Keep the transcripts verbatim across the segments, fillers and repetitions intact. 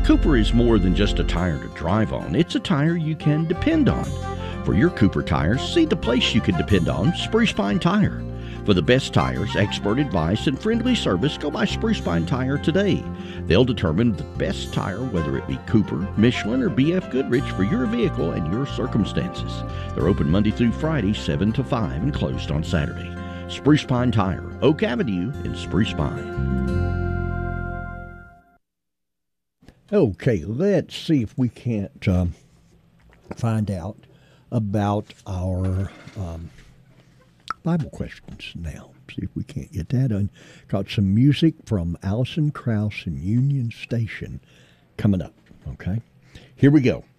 Cooper is more than just a tire to drive on. It's a tire you can depend on. For your Cooper tires, see the place you can depend on, Spruce Pine Tire. For the best tires, expert advice, and friendly service, go by Spruce Pine Tire today. They'll determine the best tire, whether it be Cooper, Michelin, or B F Goodrich, for your vehicle and your circumstances. They're open Monday through Friday, seven to five, and closed on Saturday. Spruce Pine Tire, Oak Avenue in Spruce Pine. Okay, let's see if we can't um, find out about our um, Bible questions now. See if we can't get that on. Got some music from Alison Krauss and Union Station coming up. Okay, here we go.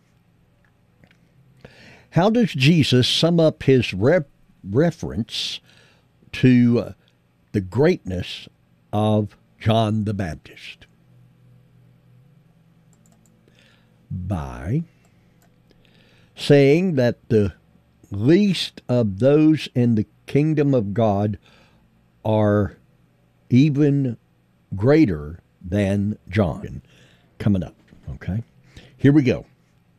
How does Jesus sum up his re- reference to uh, the greatness of John the Baptist? By saying that the least of those in the kingdom of God are even greater than John. Coming up, okay? Here we go.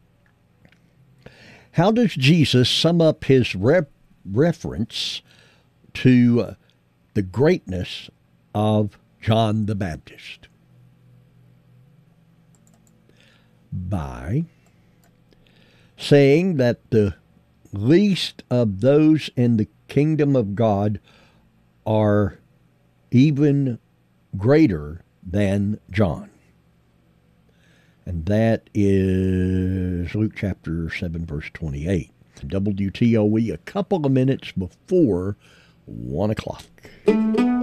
How does Jesus sum up his re- reference to uh, the greatness of John the Baptist? By saying that the least of those in the kingdom of God are even greater than John. And that is Luke chapter seven, verse twenty-eight. W T O E, a couple of minutes before one o'clock.